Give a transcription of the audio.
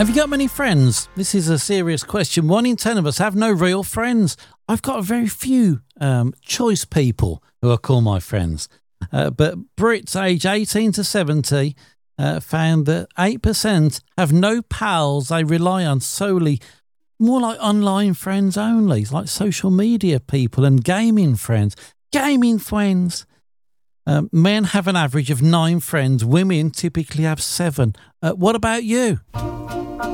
Have you got many friends? This is a serious question. 1 in 10 of us have no real friends. I've got a very few choice people who I call my friends. But Brits aged 18 to 70 found that 8% have no pals they rely on solely, more like online friends only, like social media people and gaming friends. Gaming friends! Men have an average of 9 friends. Women typically have 7. What about you?